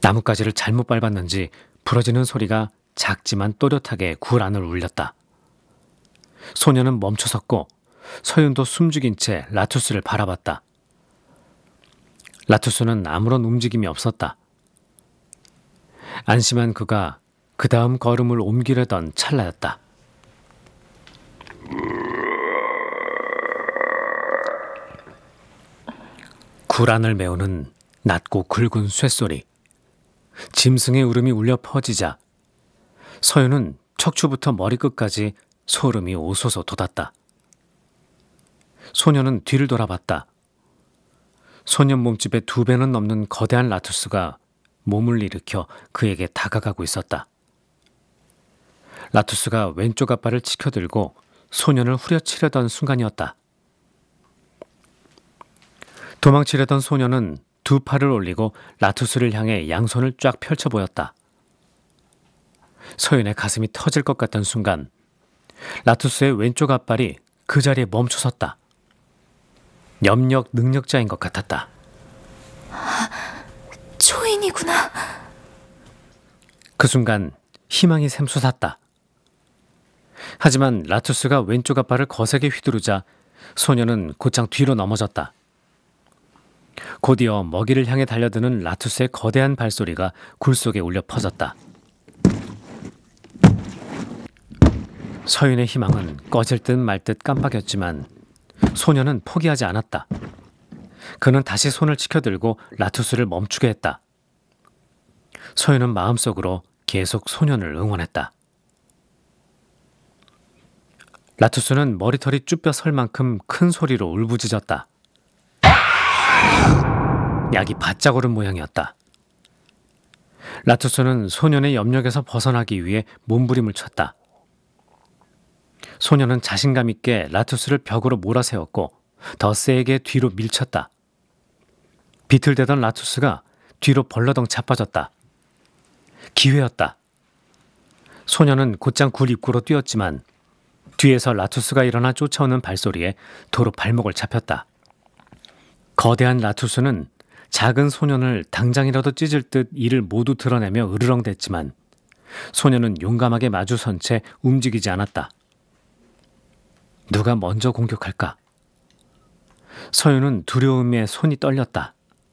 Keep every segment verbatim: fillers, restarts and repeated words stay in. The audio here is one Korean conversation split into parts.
나뭇가지를 잘못 밟았는지 부러지는 소리가 작지만 또렷하게 굴 안을 울렸다. 소녀는 멈춰섰고 서윤도 숨죽인 채 라투스를 바라봤다. 라투스는 아무런 움직임이 없었다. 안심한 그가 그 다음 걸음을 옮기려던 찰나였다. 굴 안을 메우는 낮고 굵은 쇳소리, 짐승의 울음이 울려 퍼지자 서윤은 척추부터 머리끝까지 소름이 오소서 돋았다. 소녀는 뒤를 돌아봤다. 소년 몸집의 두 배는 넘는 거대한 라투스가 몸을 일으켜 그에게 다가가고 있었다. 라투스가 왼쪽 앞발을 치켜들고 소년을 후려치려던 순간이었다. 도망치려던 소년은 두 팔을 올리고 라투스를 향해 양손을 쫙 펼쳐 보였다. 서윤의 가슴이 터질 것 같던 순간 라투스의 왼쪽 앞발이 그 자리에 멈춰섰다. 염력 능력자인 것 같았다. 초인이구나. 그 순간 희망이 샘솟았다. 하지만 라투스가 왼쪽 앞발을 거세게 휘두르자 소녀는 곧장 뒤로 넘어졌다. 곧이어 먹이를 향해 달려드는 라투스의 거대한 발소리가 굴 속에 울려 퍼졌다. 서윤의 희망은 꺼질 듯 말 듯 깜빡였지만 소녀는 포기하지 않았다. 그는 다시 손을 치켜들고 라투스를 멈추게 했다. 서윤은 마음속으로 계속 소년을 응원했다. 라투스는 머리털이 쭈뼛 설 만큼 큰 소리로 울부짖었다. 약이 바짝 오른 모양이었다. 라투스는 소년의 염력에서 벗어나기 위해 몸부림을 쳤다. 소년은 자신감 있게 라투스를 벽으로 몰아세웠고 더 세게 뒤로 밀쳤다. 비틀대던 라투스가 뒤로 벌러덩 자빠졌다. 기회였다. 소년은 곧장 굴 입구로 뛰었지만 뒤에서 라투스가 일어나 쫓아오는 발소리에 도로 발목을 잡혔다. 거대한 라투스는 작은 소년을 당장이라도 찢을 듯 이를 모두 드러내며 으르렁댔지만 소년은 용감하게 마주선 채 움직이지 않았다. 누가 먼저 공격할까? 서윤은 두려움에 손이 떨렸다.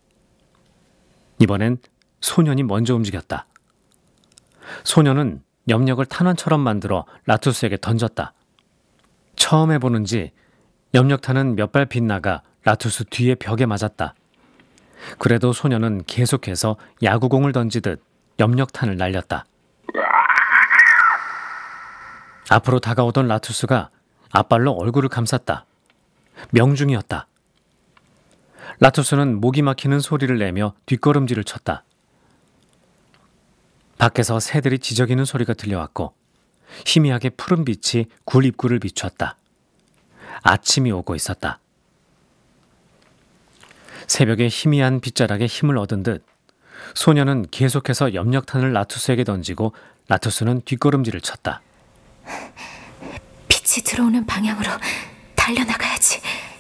이번엔 소년이 먼저 움직였다. 소년은 염력을 탄환처럼 만들어 라투스에게 던졌다. 처음 해보는지 염력탄은 몇 발 빗나가 라투스 뒤에 벽에 맞았다. 그래도 소년은 계속해서 야구공을 던지듯 염력탄을 날렸다. 앞으로 다가오던 라투스가 앞발로 얼굴을 감쌌다. 명중이었다. 라투스는 목이 막히는 소리를 내며 뒷걸음질을 쳤다. 밖에서 새들이 지저귀는 소리가 들려왔고 희미하게 푸른 빛이 굴 입구를 비추었다. 아침이 오고 있었다. 새벽의 희미한 빗자락에 힘을 얻은 듯 소녀는 계속해서 염력탄을 라투스에게 던지고 라투스는 뒷걸음질을 쳤다. 빛이 들어오는 방향으로 달려나가야지.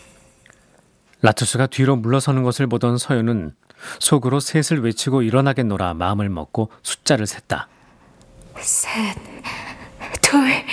라투스가 뒤로 물러서는 것을 보던 서윤은 속으로 셋을 외치고 일어나겠노라 마음을 먹고 숫자를 셌다. 셋, 둘,